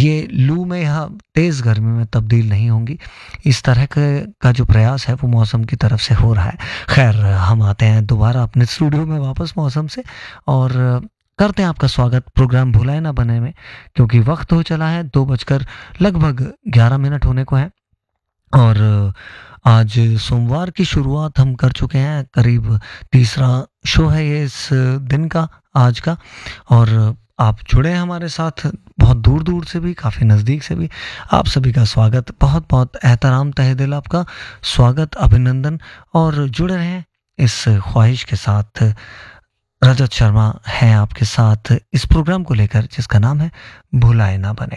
ये लू में या तेज़ गर्मी में तब्दील नहीं होंगी। इस तरह का जो प्रयास है वो मौसम की तरफ से हो रहा है। खैर, हम आते हैं दोबारा अपने स्टूडियो में वापस मौसम से और करते हैं आपका स्वागत प्रोग्राम भुलाए ना बने में, क्योंकि वक्त हो चला है 2 बजकर लगभग 11 मिनट होने को है। और आज सोमवार की शुरुआत हम कर चुके हैं, करीब तीसरा शो है ये इस दिन का, आज का। और आप जुड़े हैं हमारे साथ बहुत दूर दूर से भी, काफ़ी नज़दीक से भी। आप सभी का स्वागत, बहुत बहुत एहतराम, तहे दिल आपका स्वागत, अभिनंदन। और जुड़े रहें इस ख्वाहिश के साथ। रजत शर्मा हैं आपके साथ इस प्रोग्राम को लेकर, जिसका नाम है भुलाए ना बने।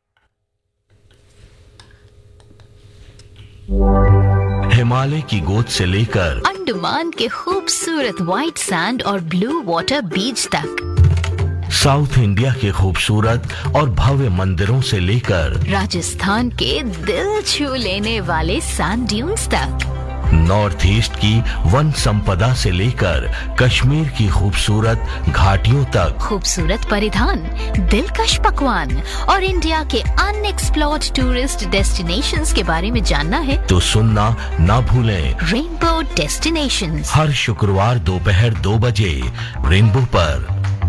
हिमालय की गोद से लेकर अंडमान के खूबसूरत व्हाइट सैंड और ब्लू वाटर बीच तक, साउथ इंडिया के खूबसूरत और भव्य मंदिरों से लेकर राजस्थान के दिल छू लेने वाले सैंड ड्यून्स तक, नॉर्थ ईस्ट की वन संपदा से लेकर कश्मीर की खूबसूरत घाटियों तक, खूबसूरत परिधान, दिलकश पकवान और इंडिया के अनएक्सप्लोर्ड टूरिस्ट डेस्टिनेशंस के बारे में जानना है तो सुनना ना भूलें। रेनबो डेस्टिनेशंस हर शुक्रवार दोपहर 2 बजे रेनबो पर।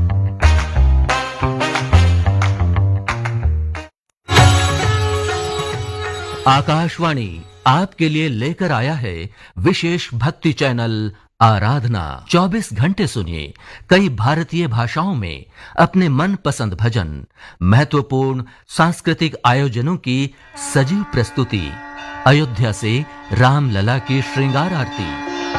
आकाशवाणी आपके लिए लेकर आया है विशेष भक्ति चैनल आराधना। 24 घंटे सुनिए कई भारतीय भाषाओं में अपने मनपसंद भजन, महत्वपूर्ण सांस्कृतिक आयोजनों की सजीव प्रस्तुति, अयोध्या से रामलला की श्रृंगार आरती,